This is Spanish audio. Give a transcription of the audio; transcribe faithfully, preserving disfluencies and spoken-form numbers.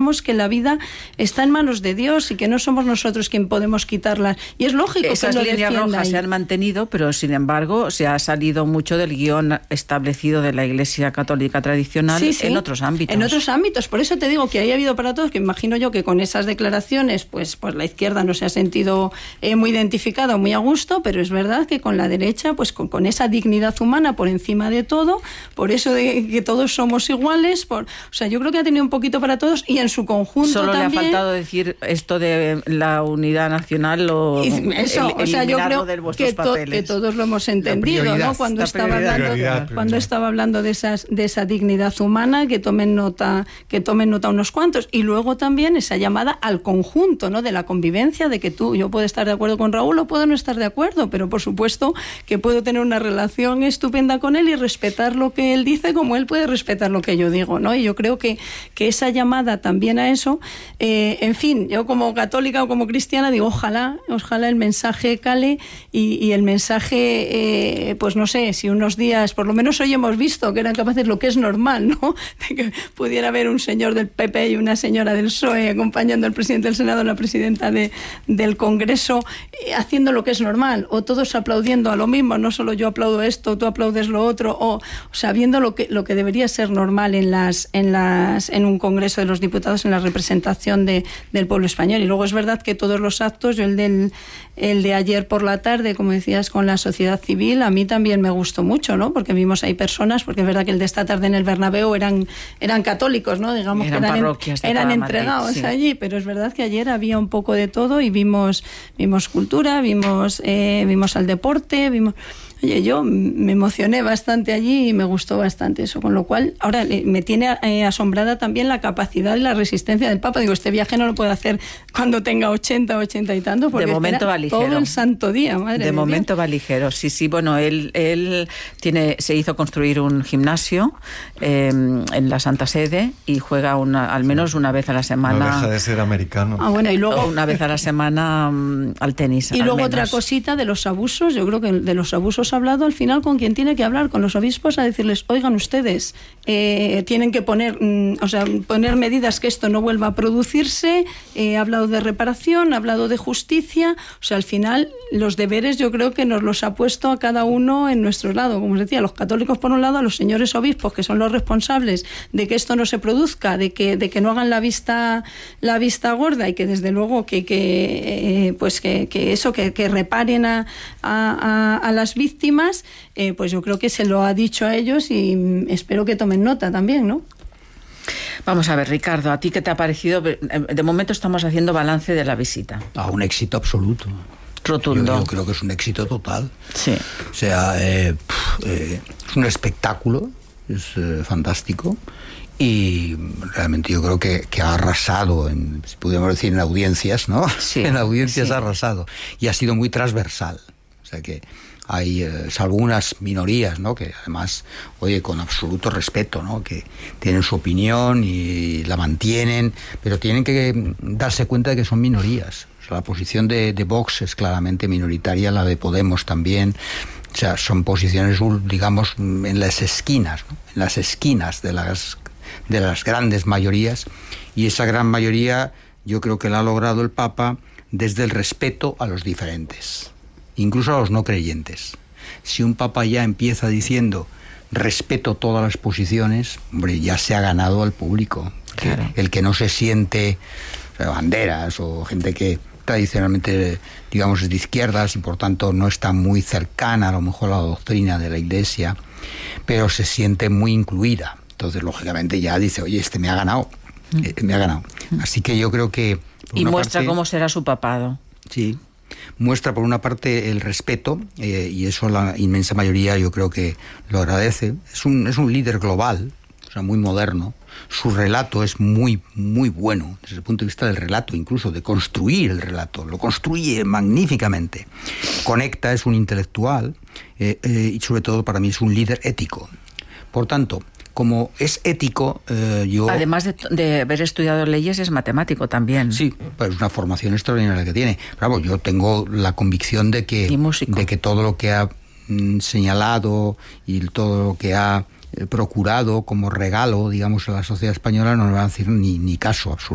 sepamos que la vida está en manos de Dios y que no somos nosotros quien podemos quitarla. Y es lógico Esas que lo líneas rojas ahí. se han mantenido, pero sin embargo se ha salido mucho del guión establecido de la Iglesia Católica tradicional sí, sí. en otros ámbitos. En otros ámbitos. Por eso te digo que ahí ha habido para todos, que imagino yo que con esas declaraciones pues, pues la izquierda no se ha sentido eh, muy identificada o muy a gusto, pero es verdad que con la derecha, pues con, con esa dignidad humana por encima de todo, por eso de que todos somos iguales, por, o sea, yo creo que ha tenido un poquito para todos y en su conjunto Solo también. le ha faltado decir esto de la unidad nacional o eso, el, o sea, yo creo de vuestros que, to, papeles. que todos lo hemos entendido, ¿no? Cuando estaba hablando, prioridad, cuando estaba hablando de esas de esa dignidad humana, que tomen nota, que tomen nota unos cuantos, y luego también esa llamada al conjunto, ¿no? De la convivencia, de que tú, yo puedo estar de acuerdo con Raúl o puedo no estar de acuerdo, pero por supuesto que puedo tener una relación estupenda con él y respetar lo que él dice como él puede respetar lo que yo digo, ¿no? Y yo creo que, que esa llamada también a eso, eh, en fin, yo como católica o como cristiana digo, ojalá, ojalá el mensaje cale y, y el mensaje, eh, pues no sé, si unos días, por lo menos hoy hemos visto que eran capaces, lo que es normal, ¿no? De que pudiera haber un señor del P P y una señora del P S O E acompañando al presidente del Senado, la presidenta de, del Congreso, eh, haciendo lo que es normal, o todos aplaudiendo a lo mismo, no solo yo aplaudo esto, tú aplaudes lo otro, o, o sabiendo lo que, lo que debería ser normal en las, en las, en un Congreso de los Diputados, en la representación de, del pueblo español. Y luego es verdad que todos los actos, yo el del, el de ayer por la tarde, como decías, con la sociedad civil, a mí también me gustó mucho, ¿no? Porque vimos ahí personas, porque es verdad que el de esta tarde en el Bernabéu eran, eran católicos, ¿no? Digamos eran que eran, parroquias de eran toda entregados Madrid, sí. allí, pero es verdad que ayer había un poco de todo y vimos, vimos cultura, vimos, eh, vimos al deporte, vimos... Oye, yo me emocioné bastante allí y me gustó bastante eso, con lo cual ahora me tiene eh, asombrada también la capacidad y la resistencia del Papa. Digo, este viaje no lo puedo hacer cuando tenga ochenta, ochenta y tanto, porque de momento va ligero. Todo el santo día, madre de momento Dios. va ligero, sí, sí, bueno, él, él tiene, se hizo construir un gimnasio eh, en la Santa Sede y juega una, al menos una vez a la semana. No deja de ser americano. Ah, bueno, y luego una vez a la semana um, al tenis. Y al luego menos. Otra cosita de los abusos, yo creo que de los abusos ha hablado al final con quien tiene que hablar, con los obispos, a decirles, oigan ustedes, eh, tienen que poner, mm, o sea, poner medidas que esto no vuelva a producirse, eh, ha hablado de reparación, ha hablado de justicia, o sea, al final los deberes yo creo que nos los ha puesto a cada uno en nuestro lado, como os decía, los católicos por un lado, a los señores obispos, que son los responsables de que esto no se produzca, de que, de que no hagan la vista, la vista gorda y que desde luego que, que eh, pues que, que eso, que, que reparen a, a, a las víctimas. Eh, pues yo creo que se lo ha dicho a ellos y espero que tomen nota también, ¿no? Vamos a ver, Ricardo, ¿a ti qué te ha parecido? De momento estamos haciendo balance de la visita. Ah, un éxito absoluto. Rotundo. Yo, yo creo que es un éxito total. Sí. O sea, eh, eh, es un espectáculo, es eh, fantástico. Y realmente yo creo que, que ha arrasado, en, si pudiéramos decir, en audiencias, ¿no? Sí, en audiencias sí. ha arrasado. Y ha sido muy transversal. O sea que hay eh, algunas minorías, ¿no? Que además, oye, con absoluto respeto, ¿no? Que tienen su opinión y la mantienen, pero tienen que darse cuenta de que son minorías. O sea, la posición de, de Vox es claramente minoritaria, la de Podemos también. O sea, son posiciones, digamos, en las esquinas, ¿no? En las esquinas de las, de las grandes mayorías. Y esa gran mayoría yo creo que la ha logrado el Papa desde el respeto a los diferentes, incluso a los no creyentes. Si un papa ya empieza diciendo respeto todas las posiciones, hombre, ya se ha ganado al público. Claro. El que no se siente, o sea, banderas o gente que tradicionalmente, digamos, es de izquierdas y por tanto no está muy cercana a lo mejor a la doctrina de la Iglesia, pero se siente muy incluida. Entonces, lógicamente, ya dice, oye, este me ha ganado, mm. eh, me ha ganado. Así que yo creo que... Y muestra parte, cómo será su papado. Sí. Muestra por una parte el respeto, eh, y eso la inmensa mayoría yo creo que lo agradece. Es un, es un líder global, o sea, muy moderno. Su relato es muy, muy bueno, desde el punto de vista del relato, incluso de construir el relato. Lo construye magníficamente. Conecta, es un intelectual, eh, eh, y sobre todo para mí es un líder ético. Por tanto, como es ético, eh, yo... Además de, de haber estudiado leyes, es matemático también. Sí, pues una formación extraordinaria que tiene. Bravo, yo tengo la convicción de que, de que todo lo que ha mm, señalado y todo lo que ha eh, procurado como regalo, digamos, a la sociedad española no le van a decir ni, ni caso absoluto.